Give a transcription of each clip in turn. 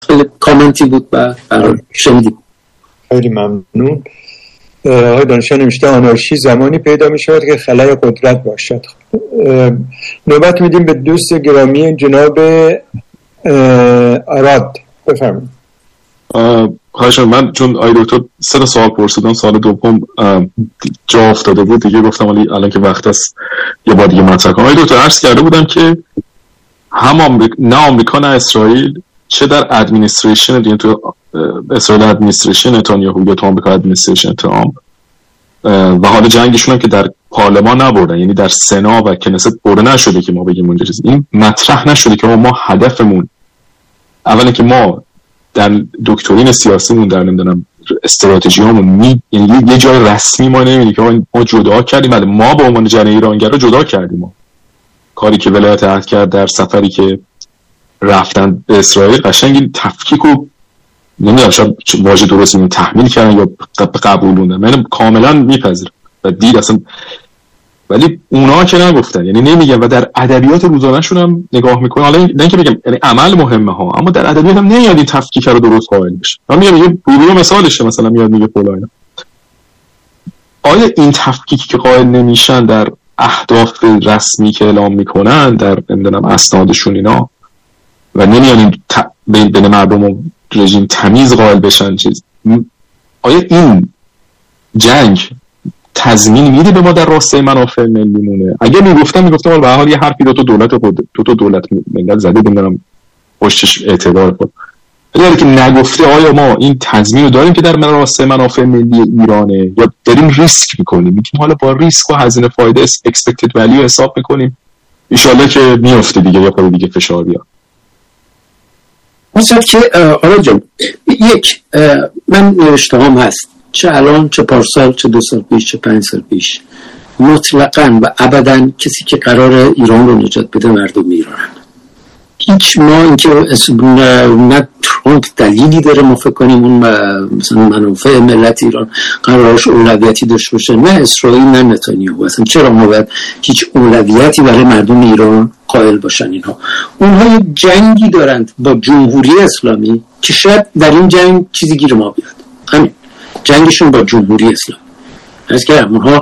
خیلی کامنتی بود و شنیدیم. خیلی ممنون. آقای دانشان نوشته آنارشی زمانی پیدا می شود که خلای قدرت باشد. نوبت میدیم به دوست گرامی جناب آراد. بفرمایید. خواهش من چون آقای دکتر 3 سوال پرسیدن، سوال دوم جا افتاده بود دیگه، گفتم ولی الان که وقت است یه بار دیگه مطرح کنم. آقای دکتر عرض کرده بودم که نه آمریکا نه اسرائیل، چه در ادمنستریشن دیگه، تو اسرائیل ادمنستریشن نتانیاهو یا تو آمریکا ادمنستریشن ترامپ، و حال جنگشون هم که در پارلمان نبردن، یعنی در سنا و کنست برده نشده که ما بگیم اونجا چیزی، این مطرح نشده که ما هدفمون اولا که ما در دکترین سیاسیمون، در نمیدونم استراتژیامون یعنی یه جای رسمی ما نمیدونیم که ما جدا کردیم، ولی ما به عنوان جناح ایرانگرا جدا کردیم. ما کاری که ولایت عهد کرد در سفری که رفتن به اسرائیل، قشنگ این تفکیک رو نمیدونم شاید واژه درستی رو تحمیل کردن یا قبولوندن، من کاملا میپذیرم و دید اصلا، ولی اونا که نگفتن، یعنی نمیگن و در ادبیات روزانه‌شون هم نگاه میکنن. حالا نه اینکه بگم یعنی عمل مهمه ها، اما در ادبیات هم نمیاد این تفکیک رو درست قائل بشه. من میگم یه گروه مثالشه، مثلا میاد میگه فلان. آیا این تفکیکی که قائل نمیشن در اهداف رسمی که اعلام میکنن در نمیدونم اسنادشون اینا و نمیان بین مردم و رژیم تمیز قائل بشن چیز، آیا این جنگ تضمین میده به ما در راستای منافع ملیمونه؟ اگه میگفتم به هر حال یه حرفی دو تا دولت ملت زده بودم پشتش اعتبار بود، ولی که نگفته آیا ما این تضمین رو داریم که در راستای منافع ملی ایرانه یا داریم ریسک میکنیم، میگیم حالا با ریسک و هزینه فایده expected value حساب میکنیم ان شاءالله که میفته دیگه یا خود دیگه فشار بیاد. مثلا که آره جان، یک من نوشتهام هست، چه الان چه پارسال چه 2 سال پیش چه 5 سال پیش، مطلقاً و ابداً کسی که قرار ایران رو نجات بده مردم ایرانن. هیچ ما اینکه نه ترامپ دلیلی داره ما فکر کنیم اون مثلا منافع ملت ایران قرارش اولویتی داشته باشه، نه اسرائیل نه نتانیاهو. اصلا چرا ما باید هیچ اولویتی برای مردم ایران قائل باشن؟ اونها یه جنگی دارند با جمهوری اسلامی که شاید در این جنگ چیزی گیر ما بیاد. همین جنگشون با جمهوری اسلامی. از که اونها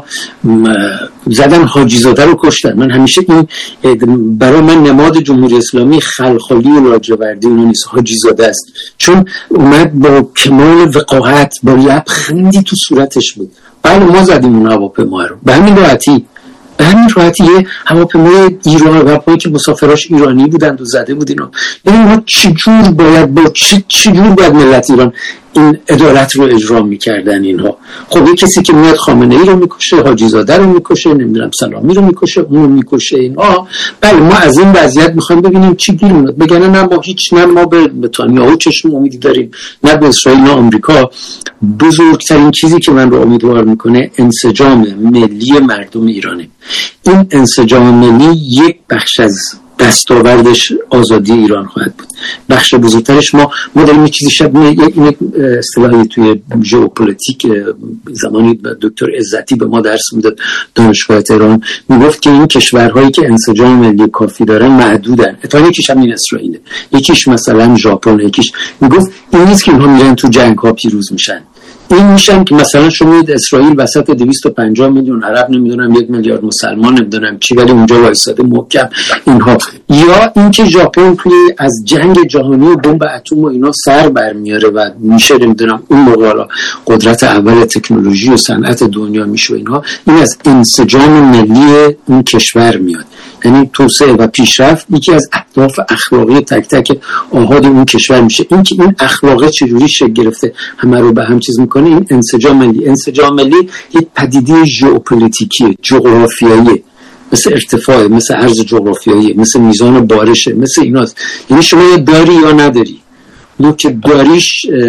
زدن حاجی زاده رو کشتن. من همیشه این برای من نماد جمهوری اسلامی خلخالی و لاجوردی اونو نیست، حاجی زاده است، چون اومد با کمال وقاحت با لبخندی تو صورتش بود. بله ما زدیم اون هواپیما رو به همین راحتی یه هواپیمای ایران، هواپیمایی که مسافراش ایرانی بودند و زده بود اینا. یعنی ما چجور باید ملت ایران این عدالت رو اجرا میکردن اینها؟ خب یه کسی که میاد خامنه ای رو میکشه، حاجی زاده رو میکشه، نمیدونم سلامی رو میکشه، اون رو میکشه اینها. بله ما از این وضعیت میخوایم ببینیم چی گیر میاد. بگن نه ما به نتانیاهو چشم امیدی داریم، نه به اسرائیل نه آمریکا. بزرگترین چیزی که من رو امیدوار میکنه انسجام ملی مردم ایرانه. این انسجام ملی یک بخش از دستاوردش آزادی ایران خواهد بود. بخش بزرگترش ما داریم یه چیزی یک اصطلاحی توی ژئوپلیتیک زمانی دکتر عزتی به ما درس میداد دانشگاه تهران، میگفت که این کشورهایی که انسجام ملی کافی دارن محدودن. اتفاقا یکیش همین اسرائیل، یکیش مثلا ژاپن، یکیش میگفت این نیست که اینها میرن تو جنگ ها پیروز میشن. این میشن که مثلا شما میید اسرائیل وسط 250 میلیون عرب، نمیدونم 1 میلیارد مسلمان، نمیدونم چی، ولی اونجا وایساده محکم اینها. یا اینکه ژاپن توی از جنگ جهانی و بمب اتم و اینا سر برمیاره و میشه نمیدونم اون موقع قدرت اول تکنولوژی و صنعت دنیا میشه و اینها. این از انسجام ملی اون کشور میاد. یعنی توسعه و پیشرفت یکی از اهداف اخلاقی تک تک آحاد اون کشور میشه. این که این اخلاق چجوری شکل گرفته همه رو به هم چیز میکنه، این انسجام ملی یک پدیده ژئوپلیتیکی جغرافیایی، مثل ارتفاع، مثل عرض جغرافیایی، مثل میزان بارشه، مثل ایناست. یعنی شما یا داری یا نداری. اون که داریش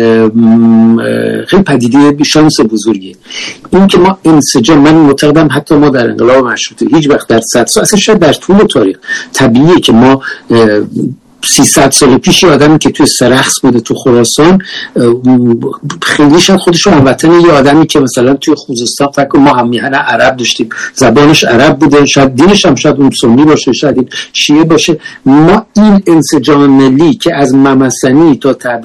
خیلی پدیده شانس بزرگیه. این که ما انسجام، من معتقدم حتی ما در انقلاب مشروطه هیچ وقت در 100 سال، اصلا شاید در طول تاریخ طبیعیه که ما 300 سال پیش آدمی که توی سرخس بوده تو خراسان، خیلی شاید خودش رو هموطن یه آدمی که مثلا توی خوزستان، فکر کنم ما هم میهن عرب داشتیم، زبانش عرب بوده، شاید دینش هم شاید اون سنی باشه، شاید این شیعه باشه. ما این انسجام ملی که از ممسنی تا